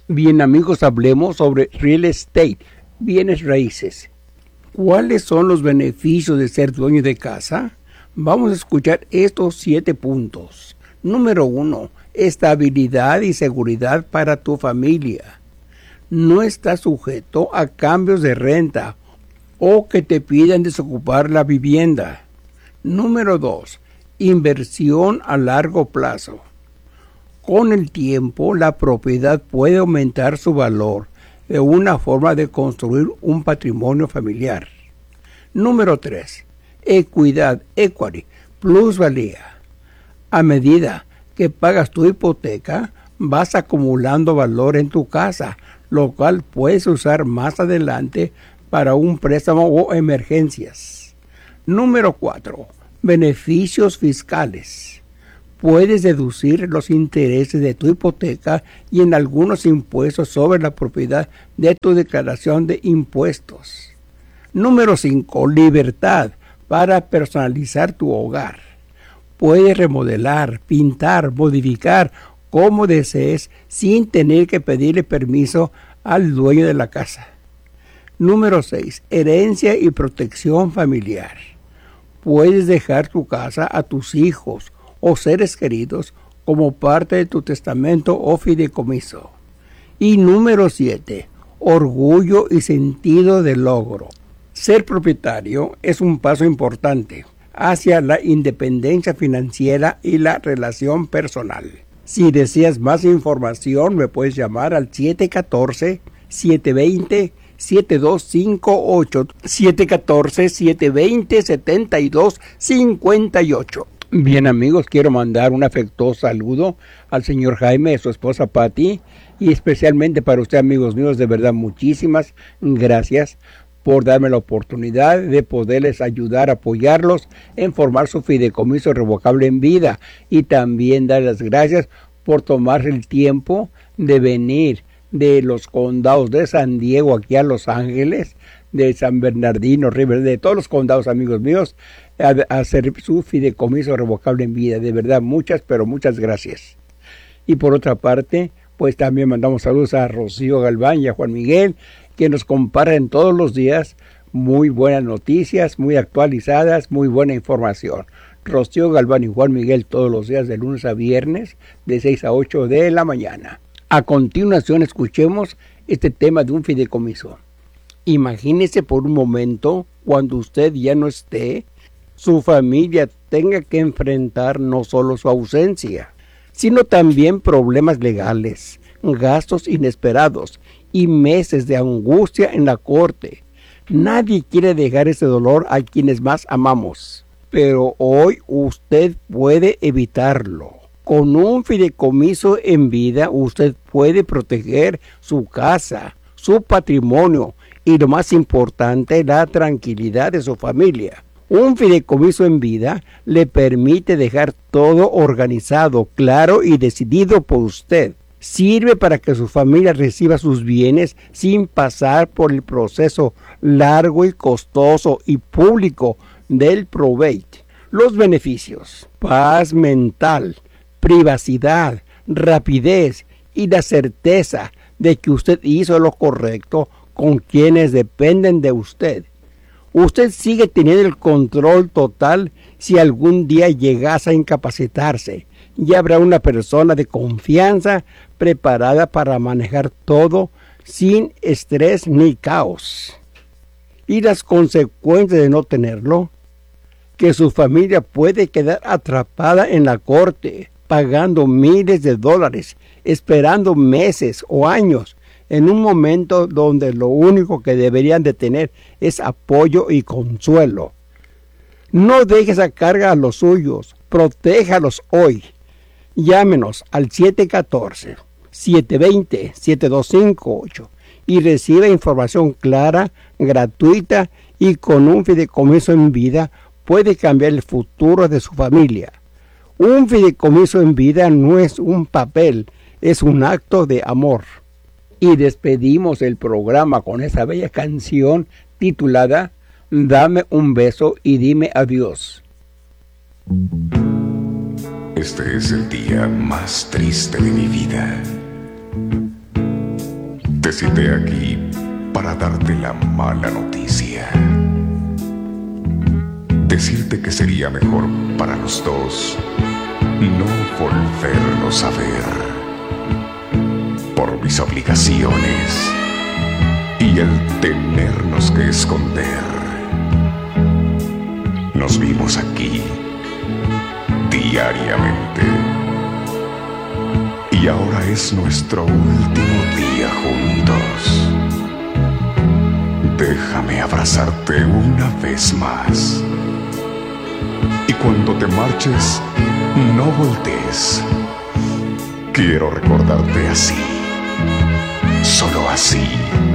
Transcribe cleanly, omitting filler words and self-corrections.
Bien amigos, hablemos sobre real estate, bienes raíces. ¿Cuáles son los beneficios de ser dueño de casa? Vamos a escuchar estos 7 puntos. Número 1. Estabilidad y seguridad para tu familia. No estás sujeto a cambios de renta o que te pidan desocupar la vivienda. Número 2. Inversión a largo plazo. Con el tiempo, la propiedad puede aumentar su valor de una forma de construir un patrimonio familiar. Número 3. Equidad, equity, plusvalía. A medida que pagas tu hipoteca, vas acumulando valor en tu casa, lo cual puedes usar más adelante para un préstamo o emergencias. Número 4. Beneficios fiscales. Puedes deducir los intereses de tu hipoteca y en algunos impuestos sobre la propiedad de tu declaración de impuestos. Número 5. Libertad para personalizar tu hogar. Puedes remodelar, pintar, modificar como desees sin tener que pedirle permiso al dueño de la casa. Número 6. Herencia y protección familiar. Puedes dejar tu casa a tus hijos o seres queridos como parte de tu testamento o fideicomiso. Y número 7. Orgullo y sentido de logro. Ser propietario es un paso importante hacia la independencia financiera y la relación personal. Si deseas más información, me puedes llamar al 714-720-7258, 714-720-7258. Bien amigos, quiero mandar un afectuoso saludo al señor Jaime y su esposa Patti, y especialmente para usted, amigos míos, de verdad muchísimas gracias por darme la oportunidad de poderles ayudar, apoyarlos en formar su fideicomiso irrevocable en vida, y también dar las gracias por tomar el tiempo de venir de los condados de San Diego aquí a Los Ángeles, de San Bernardino, River, de todos los condados, amigos míos, a hacer su fideicomiso irrevocable en vida. De verdad, muchas, pero muchas gracias. Y por otra parte, pues también mandamos saludos a Rocío Galván y a Juan Miguel, que nos comparten todos los días muy buenas noticias, muy actualizadas, muy buena información. Rocío Galván y Juan Miguel todos los días de lunes a viernes, de 6 a 8 de la mañana. A continuación, escuchemos este tema de un fideicomiso. Imagínese por un momento, cuando usted ya no esté, su familia tenga que enfrentar no solo su ausencia, sino también problemas legales, gastos inesperados y meses de angustia en la corte. Nadie quiere dejar ese dolor a quienes más amamos, pero hoy usted puede evitarlo. Con un fideicomiso en vida, usted puede proteger su casa, su patrimonio y, lo más importante, la tranquilidad de su familia. Un fideicomiso en vida le permite dejar todo organizado, claro y decidido por usted. Sirve para que su familia reciba sus bienes sin pasar por el proceso largo y costoso y público del probate. Los beneficios: paz mental, privacidad, rapidez y la certeza de que usted hizo lo correcto con quienes dependen de usted. Usted sigue teniendo el control total si algún día llegase a incapacitarse. Ya habrá una persona de confianza preparada para manejar todo sin estrés ni caos. Y las consecuencias de no tenerlo: que su familia puede quedar atrapada en la corte, pagando miles de dólares, esperando meses o años, en un momento donde lo único que deberían de tener es apoyo y consuelo. No deje esa carga a los suyos, protéjalos hoy. Llámenos al 714-720-7258 y reciba información clara, gratuita, y con un fideicomiso en vida puede cambiar el futuro de su familia. Un fideicomiso en vida no es un papel, es un acto de amor. Y despedimos el programa con esa bella canción titulada Dame un beso y dime adiós. Este es el día más triste de mi vida. Te aquí para darte la mala noticia. Decirte que sería mejor para los dos no volvernos a ver. Por mis obligaciones y el tenernos que esconder. Nos vimos aquí diariamente. Y ahora es nuestro último día juntos. Déjame abrazarte una vez más. Y cuando te marches, no voltees. Quiero recordarte así, solo así.